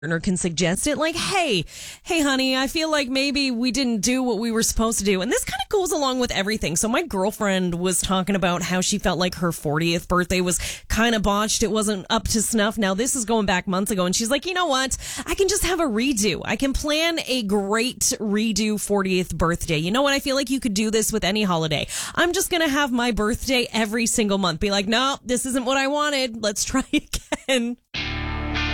partner can suggest it, like, hey honey, I feel like maybe we didn't do what we were supposed to do. And this kind of goes along with everything. So my girlfriend was talking about how she felt like her 40th birthday was kind of botched. It wasn't up to snuff. Now this is going back months ago, and she's like, you know what, I can just have a redo. I can plan a great redo 40th birthday. You know what, I feel like you could do this with any holiday. I'm just gonna have my birthday every single month. Be like, no, this isn't what I wanted, let's try again.